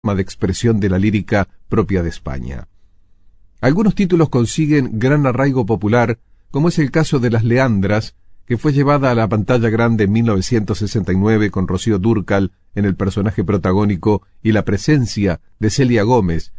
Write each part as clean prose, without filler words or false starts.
de expresión de la lírica propia de España. Algunos títulos consiguen gran arraigo popular, como es el caso de Las Leandras, que fue llevada a la pantalla grande en 1969 con Rocío Dúrcal en el personaje protagónico y la presencia de Celia Gómez,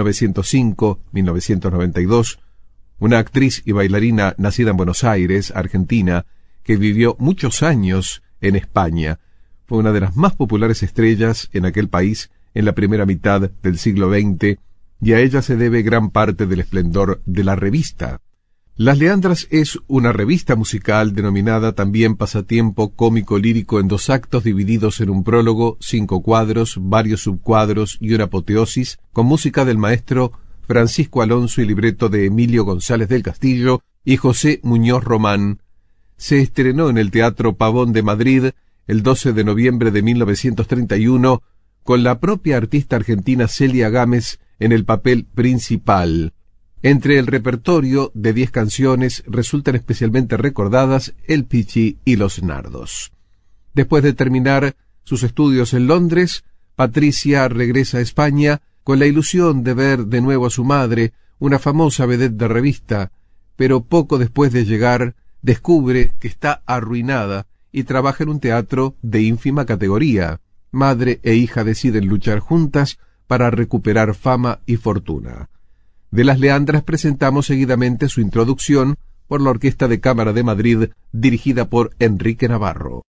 1905-1992, una actriz y bailarina nacida en Buenos Aires, Argentina, que vivió muchos años en España. Fue una de las más populares estrellas en aquel país en la primera mitad del siglo XX, y a ella se debe gran parte del esplendor de la revista. Las Leandras es una revista musical denominada también Pasatiempo Cómico Lírico en 2 actos divididos en un prólogo, 5 cuadros, varios subcuadros y una apoteosis, con música del maestro Francisco Alonso y libreto de Emilio González del Castillo y José Muñoz Román. Se estrenó en el Teatro Pavón de Madrid el 12 de noviembre de 1931 con la propia artista argentina Celia Gámez en el papel principal. Entre el repertorio de 10 canciones resultan especialmente recordadas El Pichi y Los Nardos. Después de terminar sus estudios en Londres, Patricia regresa a España con la ilusión de ver de nuevo a su madre, una famosa vedette de revista, pero poco después de llegar descubre que está arruinada y trabaja en un teatro de ínfima categoría. Madre e hija deciden luchar juntas para recuperar fama y fortuna. De Las Leandras presentamos seguidamente su introducción por la Orquesta de Cámara de Madrid, dirigida por Enrique Navarro.